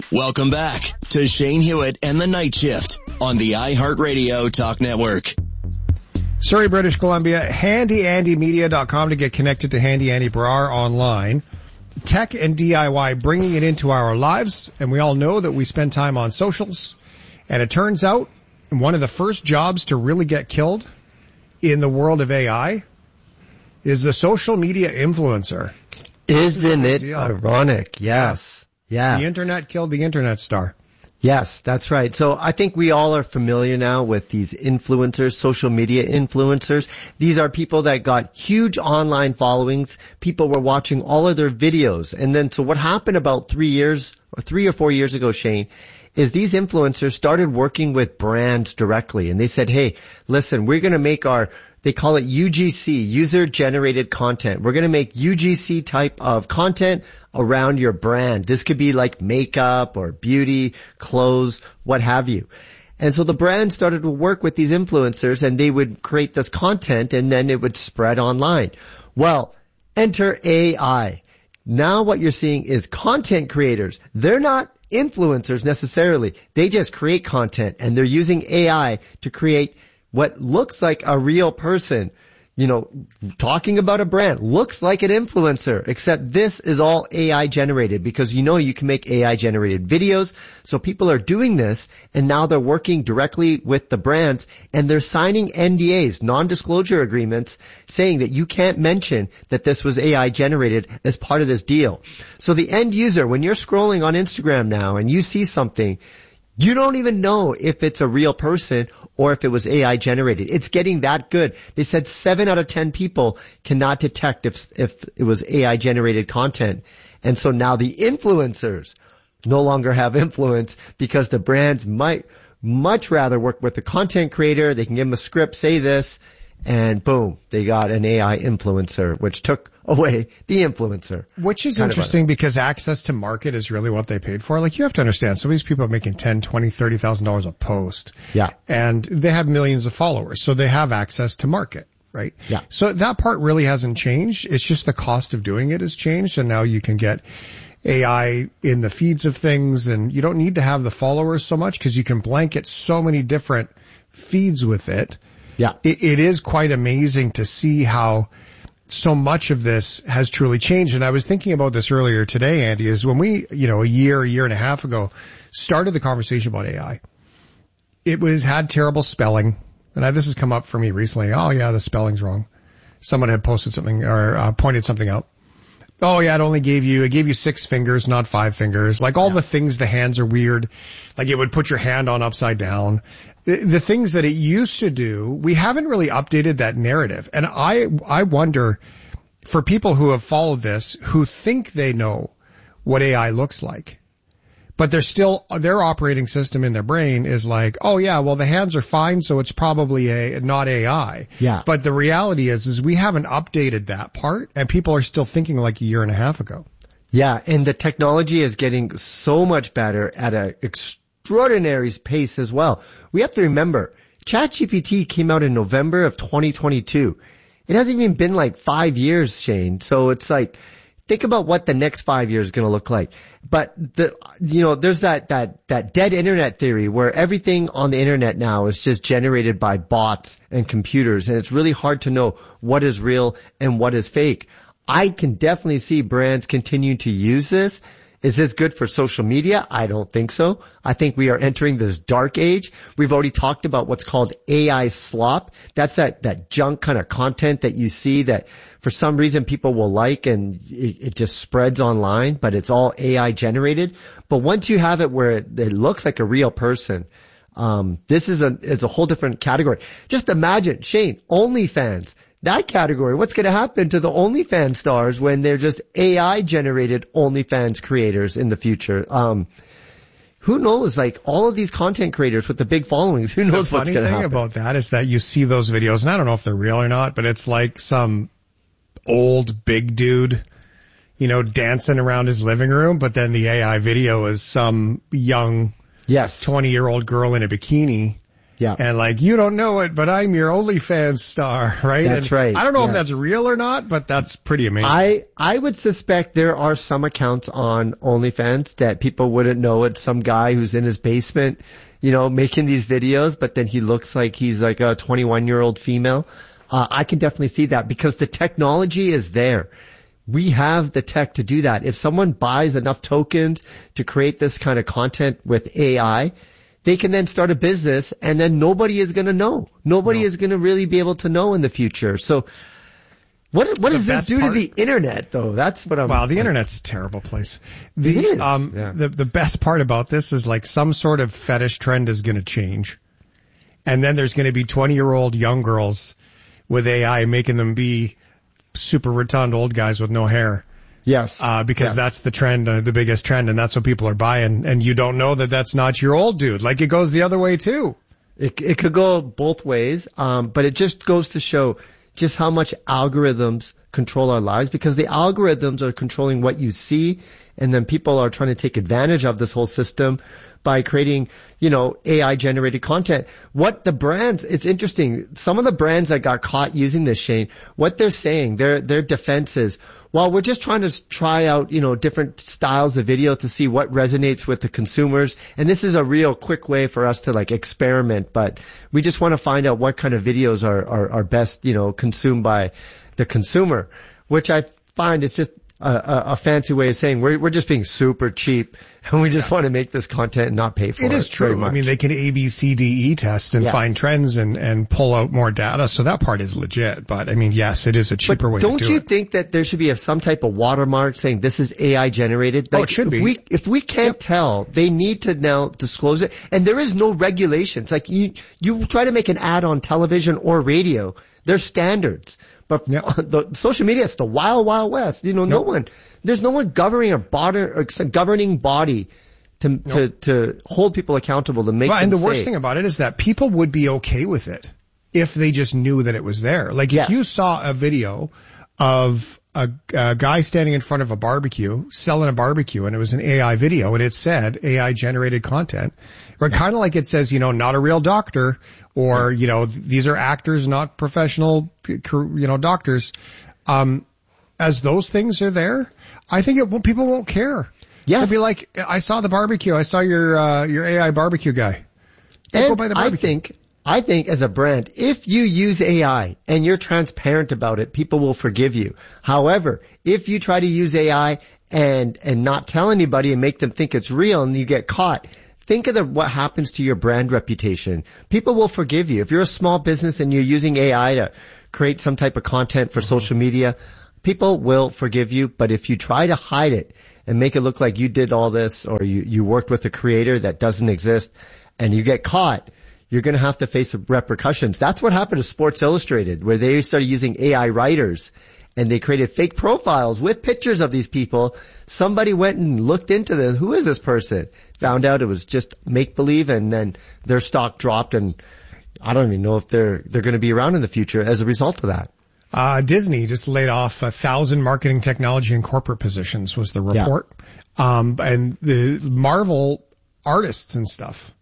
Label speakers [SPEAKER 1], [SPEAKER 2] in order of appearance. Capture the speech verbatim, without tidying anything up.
[SPEAKER 1] Welcome back to Shane Hewitt and the Night Shift on the iHeartRadio Talk Network.
[SPEAKER 2] Surrey, British Columbia, handy andy media dot com to get connected to Handy Andy Brar online. Tech and D I Y, bringing it into our lives, and we all know that we spend time on socials. And it turns out one of the first jobs to really get killed in the world of A I is the social media influencer.
[SPEAKER 3] Isn't it ironic? Yes. Yeah.
[SPEAKER 2] The internet killed the internet star.
[SPEAKER 3] Yes, that's right. So I think we all are familiar now with these influencers, social media influencers. These are people that got huge online followings. People were watching all of their videos. And then so what happened about three years or three or four years ago, Shane, is these influencers started working with brands directly. And they said, hey, listen, we're going to make our, they call it U G C, user-generated content. We're going to make U G C type of content around your brand. This could be like makeup or beauty, clothes, what have you. And so the brand started to work with these influencers, and they would create this content, and then it would spread online. Well, enter A I. Now what you're seeing is content creators. They're not influencers necessarily. They just create content, and they're using A I to create what looks like a real person, you know, talking about a brand, looks like an influencer, except this is all A I generated, because you know you can make A I generated videos. So people are doing this, and now they're working directly with the brands, and they're signing N D As, non-disclosure agreements, saying that you can't mention that this was A I generated as part of this deal. So the end user, when you're scrolling on Instagram now and you see something, you don't even know if it's a real person or if it was A I generated. It's getting that good. They said seven out of ten people cannot detect if if it was A I generated content. And so now the influencers no longer have influence, because the brands might much rather work with the content creator. They can give them a script, say this, and boom, they got an A I influencer, which took away the influencer.
[SPEAKER 2] Which is interesting, because access to market is really what they paid for. Like, you have to understand, some of these people are making ten, twenty, thirty thousand dollars a post.
[SPEAKER 3] Yeah.
[SPEAKER 2] And they have millions of followers, so they have access to market, right?
[SPEAKER 3] Yeah.
[SPEAKER 2] So that part really hasn't changed. It's just the cost of doing it has changed, and now you can get A I in the feeds of things, and you don't need to have the followers so much, because you can blanket so many different feeds with it.
[SPEAKER 3] Yeah.
[SPEAKER 2] It, it is quite amazing to see how so much of this has truly changed. And I was thinking about this earlier today, Andy, is when we, you know, a year, a year and a half ago started the conversation about A I, it was, had terrible spelling. And I, this has come up for me recently. Oh yeah, the spelling's wrong. Someone had posted something or uh, pointed something out. Oh yeah, it only gave you, it gave you six fingers, not five fingers. Like all yeah. the things, the hands are weird. Like it would put your hand on upside down. The, the things that it used to do, we haven't really updated that narrative. And I, I wonder, for people who have followed this, who think they know what A I looks like, but they're still, their operating system in their brain is like, oh yeah, well the hands are fine, so it's probably a, not A I.
[SPEAKER 3] Yeah.
[SPEAKER 2] But the reality is, is we haven't updated that part, and people are still thinking like a year and a half ago.
[SPEAKER 3] Yeah, and the technology is getting so much better at an extraordinary pace as well. We have to remember, ChatGPT came out in November of twenty twenty-two. It hasn't even been like five years, Shane. So it's like, think about what the next five years is going to look like. But the, you know, there's that, that, that dead internet theory where everything on the internet now is just generated by bots and computers, and it's really hard to know what is real and what is fake. I can definitely see brands continue to use this. Is this good for social media? I don't think so. I think we are entering this dark age. We've already talked about what's called A I slop. That's that, that junk kind of content that you see that for some reason people will like, and it, it just spreads online, but it's all A I generated. But once you have it where it, it looks like a real person, um, this is a, is a whole different category. Just imagine, Shane, OnlyFans. That category, what's going to happen to the OnlyFans stars when they're just A I-generated OnlyFans creators in the future? Um, who knows? Like, all of these content creators with the big followings, who knows what's going to happen?
[SPEAKER 2] The funny thing about that is that you see those videos, and I don't know if they're real or not, but it's like some old big dude, you know, dancing around his living room, but then the A I video is some young
[SPEAKER 3] yes,
[SPEAKER 2] twenty-year-old girl in a bikini.
[SPEAKER 3] Yeah.
[SPEAKER 2] And like, you don't know it, but I'm your OnlyFans star, right?
[SPEAKER 3] That's
[SPEAKER 2] and
[SPEAKER 3] right.
[SPEAKER 2] I don't know
[SPEAKER 3] yes.
[SPEAKER 2] if that's real or not, but that's pretty amazing.
[SPEAKER 3] I, I would suspect there are some accounts on OnlyFans that people wouldn't know it's some guy who's in his basement, you know, making these videos, but then he looks like he's like a twenty-one year old female. Uh, I can definitely see that because the technology is there. We have the tech to do that. If someone buys enough tokens to create this kind of content with A I, they can then start a business and then nobody is going to know. Nobody no. is going to really be able to know in the future. So what, what does this do part, to the internet though? That's what I'm.
[SPEAKER 2] Wow, the internet's a terrible place. The,
[SPEAKER 3] it is.
[SPEAKER 2] Um,
[SPEAKER 3] yeah.
[SPEAKER 2] the, the best part about this is like some sort of fetish trend is going to change. And then there's going to be twenty year old young girls with A I making them be super rotund old guys with no hair.
[SPEAKER 3] Yes.
[SPEAKER 2] Uh, because
[SPEAKER 3] yes.
[SPEAKER 2] that's the trend, uh, the biggest trend, and that's what people are buying. And you don't know that that's not your old dude. Like it goes the other way too.
[SPEAKER 3] It, it could go both ways. Um, but it just goes to show just how much algorithms control our lives because the algorithms are controlling what you see and then people are trying to take advantage of this whole system by creating, you know, A I generated content. What the brands, it's interesting. Some of the brands that got caught using this, Shane, what they're saying, their, their defense is, well, we're just trying to try out, you know, different styles of video to see what resonates with the consumers. And this is a real quick way for us to like experiment, but we just want to find out what kind of videos are, are, are best, you know, consumed by the consumer, which I find is just a, a, a fancy way of saying we're, we're just being super cheap and we just yeah. want to make this content and not pay for it.
[SPEAKER 2] It is true. I mean, they can A B C D E test and yes. find trends and, and pull out more data. So that part is legit. But I mean, yes, it is a cheaper
[SPEAKER 3] but
[SPEAKER 2] way to do it.
[SPEAKER 3] Don't you think that there should be a, some type of watermark saying this is A I generated? Like,
[SPEAKER 2] oh, it should
[SPEAKER 3] if
[SPEAKER 2] be.
[SPEAKER 3] We, if we can't
[SPEAKER 2] yep.
[SPEAKER 3] tell, they need to now disclose it. And there is no regulations. Like you, you try to make an ad on television or radio. There's standards. But yep. the social media is the wild, wild west. You know, yep. no one, there's no one governing a body, or governing body to, nope. to, to hold people accountable to make
[SPEAKER 2] well,
[SPEAKER 3] them
[SPEAKER 2] And the
[SPEAKER 3] safe.
[SPEAKER 2] worst thing about it is that people would be okay with it if they just knew that it was there. Like
[SPEAKER 3] yes.
[SPEAKER 2] if you saw a video of a, a guy standing in front of a barbecue, selling a barbecue, and it was an A I video, and it said A I generated content, or kind of like it says, you know, not a real doctor, or, you know, these are actors, not professional, you know, doctors. Um, as those things are there, I think it, people won't care.
[SPEAKER 3] Yes.
[SPEAKER 2] It'll be like, I saw the barbecue. I saw your, uh, your A I barbecue guy. Don't
[SPEAKER 3] and
[SPEAKER 2] go buy the barbecue.
[SPEAKER 3] I think, I think as a brand, if you use A I and you're transparent about it, people will forgive you. However, if you try to use A I and, and not tell anybody and make them think it's real and you get caught, think of the, what happens to your brand reputation. People will forgive you. If you're a small business and you're using A I to create some type of content for social media, people will forgive you. But if you try to hide it and make it look like you did all this or you, you worked with a creator that doesn't exist and you get caught, you're going to have to face the repercussions. That's what happened to Sports Illustrated, where they started using A I writers and they created fake profiles with pictures of these people. Somebody went and looked into this. Who is this person? Found out it was just make-believe, and then their stock dropped, and I don't even know if they're they're going to be around in the future as a result of that.
[SPEAKER 2] Uh, Disney just laid off a thousand marketing, technology, and corporate positions was the report. Yeah. Um, and the Marvel artists and stuff